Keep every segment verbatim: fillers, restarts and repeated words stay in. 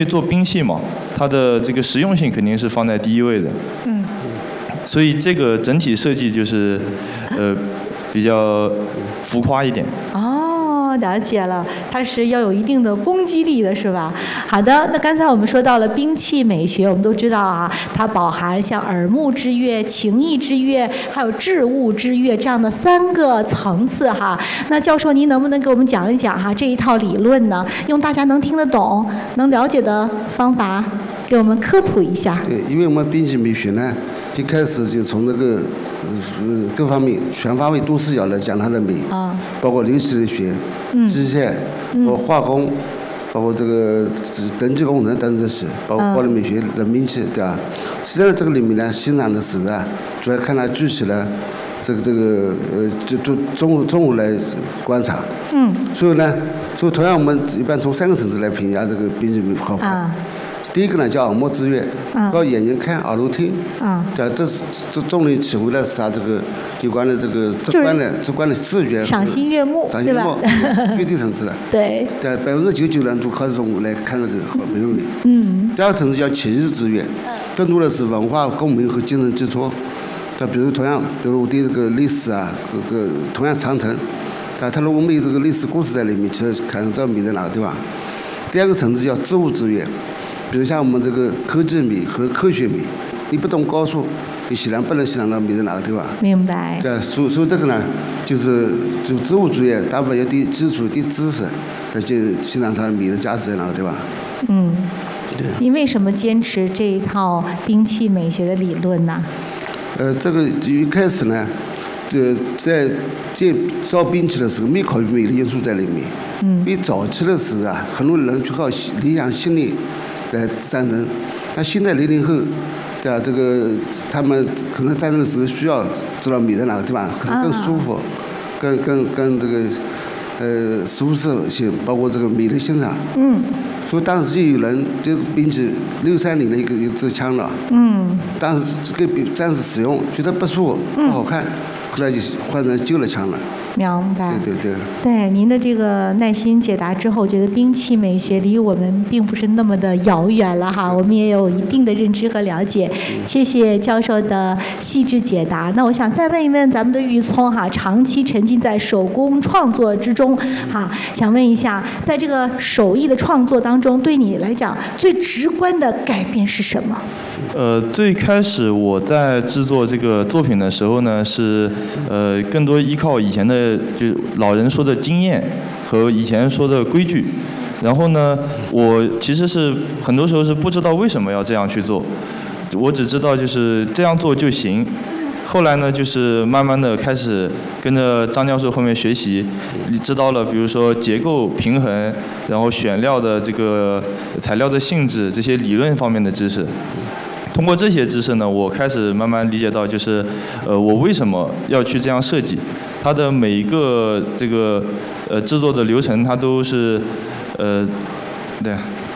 做兵器嘛，它的这个实用性肯定是放在第一位的。 嗯。 所以这个整体设计就是，呃，比较浮夸一点。 哦，了解了，它是要有一定的攻击力的，是吧？好的，那刚才我们说到了兵器美学，我们都知道啊，它饱含像耳目之悦、情意之悦，还有致物之悦这样的三个层次哈。那教授，您能不能给我们讲一讲哈这一套理论呢？用大家能听得懂、能了解的方法，给我们科普一下。 对，因为我们兵器美学呢，一开始就从那个呃各方面全方位多视角来讲它的美， 啊， 包括流体力学、 嗯、 机械、包括化工。包括这个登记工程等等这些，包括暴力美学、冷兵器，对吧？实际上这个里面呢，欣赏的时候啊，主要看它具体的这个这个呃，就就综合综合来观察。 嗯。 所以呢，所以同样我们一般从三个层次来评价这个兵器好坏。啊。第一个呢叫耳目之悦，靠眼睛看，耳朵听。啊。对，这是这重点体会的是它这个有关的这个直观的直观的视觉。 赏心悦目，对吧？ 绝对层次了。 对。 对，百分之九十九人都靠这种来看这个好没有美。 嗯。 第二层次叫情意之悦，更多的是文化共鸣和精神寄托。它比如同样，比如我对这个历史啊，这个同样长城，但它如果没有这个历史故事在里面，其实看不到美在哪个地方。第二个层次叫致物之悦。比如像我们这个科技美和科学美，你不懂高数，你显然不能欣赏到美在哪个地方。 明白。 对，所所以这个呢，就是就致物之悦，大部分要对基础、对知识，来去欣赏它的美的价值在哪个地方。 嗯。 对。 您为什么坚持这一套兵器美学的理论呢？ 呃，这个一开始呢，这在建造兵器的时候没考虑美的因素在里面。嗯。因为早期的时候啊，很多人去靠理想信念来战争，但现在零零后，对吧？这个他们可能战争的时候需要知道美在哪个地方，可能更舒服，啊、更更更这个呃舒适性，包括这个美的欣赏。嗯。所以当时就有人这个兵器六三零的一个一支枪了。嗯。当时这个战士使用觉得不舒服、不好看，后来就换成旧的枪了。 明白。 对对对。 对您的这个耐心解答之后，觉得兵器美学离我们并不是那么的遥远了哈，我们也有一定的认知和了解。谢谢教授的细致解答。那我想再问一问咱们的玉聪哈，长期沉浸在手工创作之中哈，想问一下，在这个手艺的创作当中，对你来讲最直观的改变是什么？ 呃，最开始我在制作这个作品的时候呢，是呃更多依靠以前的就老人说的经验和以前说的规矩，然后呢，我其实是很多时候是不知道为什么要这样去做，我只知道就是这样做就行。后来呢，就是慢慢的开始跟着张教授后面学习，知道了比如说结构平衡，然后选料的这个材料的性质这些理论方面的知识。通过这些知识呢，我开始慢慢理解到，就是，呃，我为什么要去这样设计？它的每一个这个呃制作的流程，它都是，呃，对，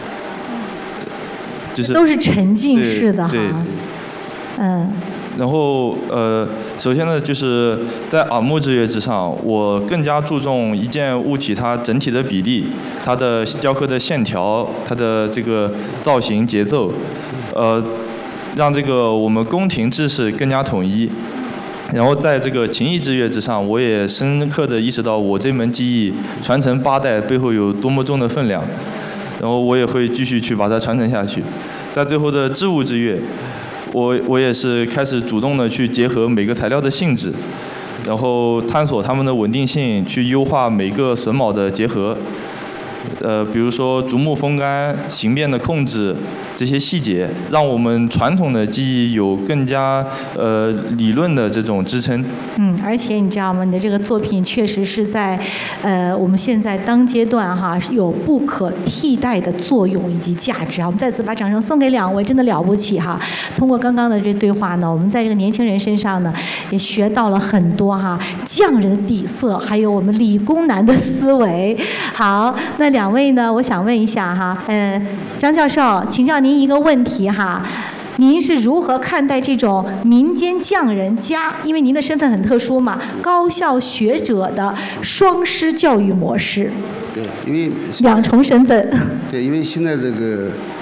就是都是沉浸式的哈。 对。 嗯。 然后呃，首先呢，就是在耳目之悦之上，我更加注重一件物体它整体的比例、它的雕刻的线条、它的这个造型节奏，呃。让这个我们宫廷制式更加统一，然后在这个情意之悦之上，我也深刻地意识到我这门技艺传承八代背后有多么重的分量，然后我也会继续去把它传承下去。在最后的致物之悦，我我也是开始主动地去结合每个材料的性质，然后探索它们的稳定性，去优化每个榫卯的结合。呃，比如说竹木风干、形变的控制这些细节，让我们传统的技艺有更加呃理论的这种支撑。 嗯，而且你知道吗？你的这个作品确实是在呃我们现在当阶段哈有不可替代的作用以及价值啊！我们再次把掌声送给两位，真的了不起哈！通过刚刚的这对话呢，我们在这个年轻人身上呢也学到了很多哈匠人的底色，还有我们理工男的思维。好，那两位呢，我想问一下哈，呃，张教授，请教您一个问题哈，您是如何看待这种民间匠人加，因为您的身份很特殊嘛，高校学者的双师教育模式？ 对，因为两重身份。 对，因为现在这个